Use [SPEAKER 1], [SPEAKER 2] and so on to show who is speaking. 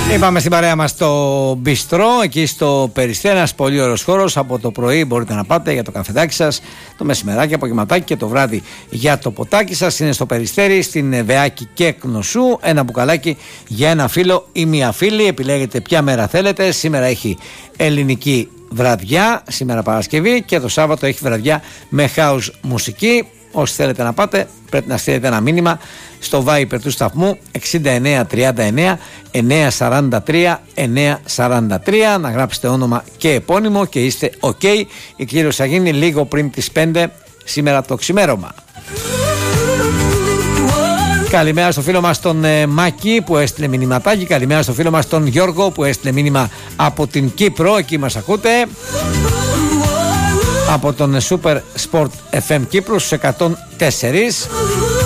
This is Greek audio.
[SPEAKER 1] Είπαμε στην παρέα μας στο Μπιστρό, εκεί στο Περιστέρι, ένας πολύ ωραίος χώρος. Από το πρωί μπορείτε να πάτε για το καφεδάκι σας, το μεσημεράκι, απογευματάκι και το βράδυ για το ποτάκι σας. Είναι στο Περιστέρι, στην Βεάκη και Κνωσού. Ένα μπουκαλάκι για ένα φίλο ή μία φίλη. Επιλέγετε ποια μέρα θέλετε. Σήμερα έχει ελληνική βραδιά, σήμερα Παρασκευή, και το Σάββατο έχει βραδιά με house μουσική. Όσοι θέλετε να πάτε, πρέπει να στείλετε ένα μήνυμα στο Viber του σταθμού 6939 943 943, να γράψετε όνομα και επώνυμο και είστε ok. Η κλήρωση θα γίνει λίγο πριν τις 5 σήμερα το ξημέρωμα. Καλημέρα στο φίλο μας τον Μάκη που έστειλε μηνυματάκι. Καλημέρα στο φίλο μας τον Γιώργο που έστειλε μήνυμα από την Κύπρο, εκεί μας ακούτε. Από τον Super Sport FM Κύπρου στους 104.